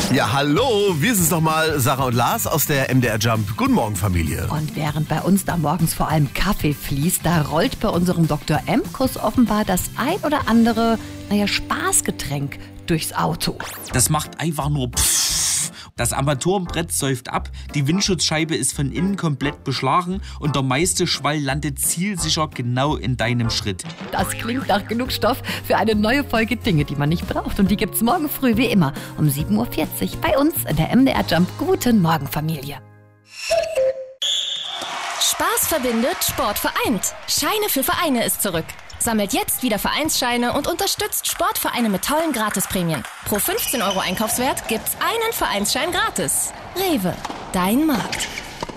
Ja, hallo, wir sind's nochmal, Sarah und Lars aus der MDR Jump. Guten Morgen, Familie. Und während bei uns da morgens vor allem Kaffee fließt, da rollt bei unserem Dr. Emkus offenbar das ein oder andere, Spaßgetränk durchs Auto. Das macht einfach nur Pfff. Das Armaturenbrett säuft ab, die Windschutzscheibe ist von innen komplett beschlagen und der meiste Schwall landet zielsicher genau in deinem Schritt. Das klingt nach genug Stoff für eine neue Folge Dinge, die man nicht braucht. Und die gibt's morgen früh wie immer um 7.40 Uhr bei uns in der MDR Jump. Guten Morgen, Familie. Spaß verbindet, Sport vereint. Scheine für Vereine ist zurück. Sammelt jetzt wieder Vereinsscheine und unterstützt Sportvereine mit tollen Gratisprämien. Pro 15 € Einkaufswert gibt's einen Vereinsschein gratis. Rewe, dein Markt.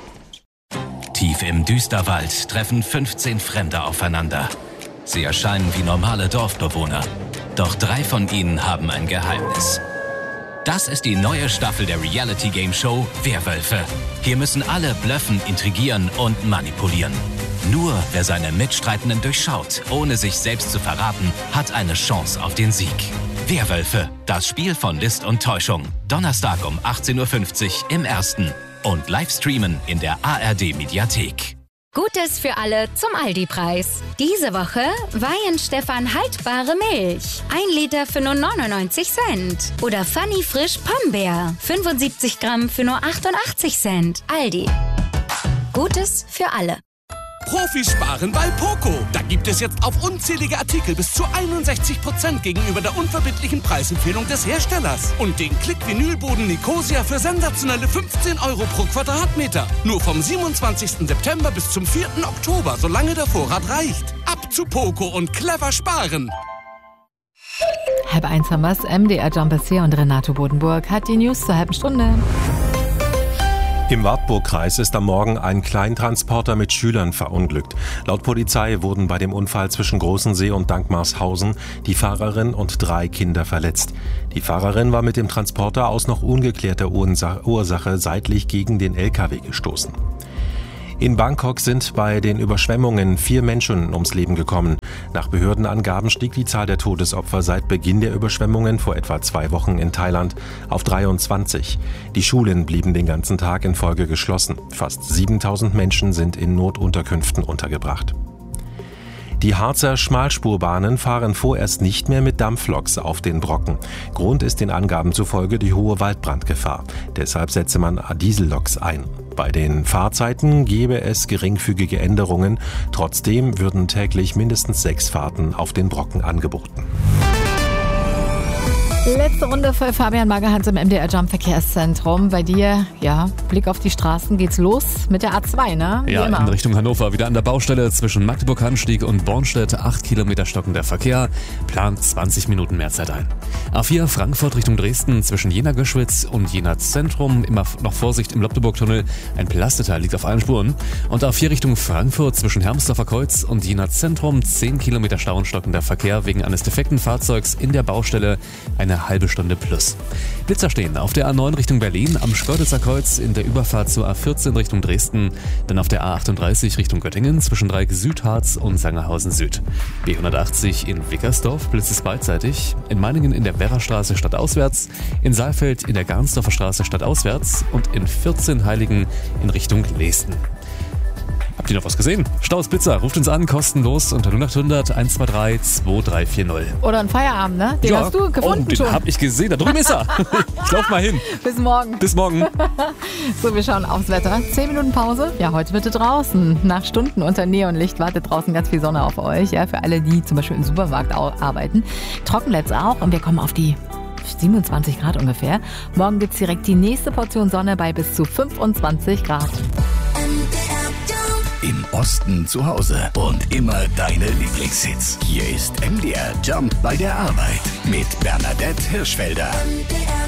Tief im Düsterwald treffen 15 Fremde aufeinander. Sie erscheinen wie normale Dorfbewohner. Doch 3 von ihnen haben ein Geheimnis. Das ist die neue Staffel der Reality-Game-Show Werwölfe. Hier müssen alle blöffen, intrigieren und manipulieren. Nur wer seine Mitstreitenden durchschaut, ohne sich selbst zu verraten, hat eine Chance auf den Sieg. Werwölfe, das Spiel von List und Täuschung. Donnerstag um 18.50 Uhr im Ersten. Und live streamen in der ARD-Mediathek. Gutes für alle zum Aldi-Preis. Diese Woche Weihenstephan haltbare Milch. 1 Liter für nur 99 Cent. Oder Funny Frisch Pombeer. 75 Gramm für nur 88 Cent. Aldi. Gutes für alle. Profis sparen bei Poco. Da gibt es jetzt auf unzählige Artikel bis zu 61% gegenüber der unverbindlichen Preisempfehlung des Herstellers. Und den Klick-Vinylboden Nicosia für sensationelle 15 € pro Quadratmeter. Nur vom 27. September bis zum 4. Oktober, solange der Vorrat reicht. Ab zu Poco und clever sparen. 12:30 haben wir's. MDR Jump ist hier und Renato Bodenburg hat die News zur halben Stunde. Im Wartburgkreis ist am Morgen ein Kleintransporter mit Schülern verunglückt. Laut Polizei wurden bei dem Unfall zwischen Großensee und Dankmarshausen die Fahrerin und 3 Kinder verletzt. Die Fahrerin war mit dem Transporter aus noch ungeklärter Ursache seitlich gegen den LKW gestoßen. In Bangkok sind bei den Überschwemmungen 4 Menschen ums Leben gekommen. Nach Behördenangaben stieg die Zahl der Todesopfer seit Beginn der Überschwemmungen vor etwa 2 Wochen in Thailand auf 23. Die Schulen blieben den ganzen Tag in Folge geschlossen. Fast 7.000 Menschen sind in Notunterkünften untergebracht. Die Harzer Schmalspurbahnen fahren vorerst nicht mehr mit Dampfloks auf den Brocken. Grund ist den Angaben zufolge die hohe Waldbrandgefahr. Deshalb setze man Dieselloks ein. Bei den Fahrzeiten gäbe es geringfügige Änderungen. Trotzdem würden täglich mindestens 6 Fahrten auf den Brocken angeboten. Letzte Runde für Fabian Magerhans im MDR Jump Verkehrszentrum. Bei dir, Blick auf die Straßen, geht's los mit der A2, ne? Ja, in Richtung Hannover. Wieder an der Baustelle zwischen Magdeburg-Hanstieg und Bornstedt. 8 Kilometer stockender Verkehr. Plant 20 Minuten mehr Zeit ein. A4 Frankfurt Richtung Dresden zwischen Jena-Göschwitz und Jena-Zentrum. Immer noch Vorsicht im Lobdeburg-Tunnel. Ein Plasteteil liegt auf allen Spuren. Und A4 Richtung Frankfurt zwischen Hermsdorfer Kreuz und Jena-Zentrum. 10 Kilometer Stau und stockender Verkehr wegen eines defekten Fahrzeugs in der Baustelle. Eine halbe Stunde plus. Blitzer stehen auf der A9 Richtung Berlin, am Schkeuditzer Kreuz in der Überfahrt zur A14 Richtung Dresden, dann auf der A38 Richtung Göttingen zwischen Dreieck Südharz und Sangerhausen Süd. B180 in Wickersdorf blitzt es beidseitig, in Meiningen in der Werrastraße stadtauswärts, in Saalfeld in der Garnsdorfer Straße stadtauswärts und in 14 Heiligen in Richtung Leesten. Habt ihr noch was gesehen? Staus Blitzer, ruft uns an, kostenlos unter 0800 123 2340. Oder ein Feierabend, ne? Den hast du gefunden den schon. Hab ich gesehen, da drüben ist er. Ich lauf mal hin. Bis morgen. Bis morgen. So, wir schauen aufs Wetter. 10 Minuten Pause. Ja, heute bitte draußen. Nach Stunden unter Neonlicht wartet draußen ganz viel Sonne auf euch. Ja, für alle, die zum Beispiel im Supermarkt arbeiten. Trocken bleibt es auch und wir kommen auf die 27 Grad ungefähr. Morgen gibt's direkt die nächste Portion Sonne bei bis zu 25 Grad. Im Osten zu Hause und immer deine Lieblingshits. Hier ist MDR Jump bei der Arbeit mit Bernadette Hirschfelder.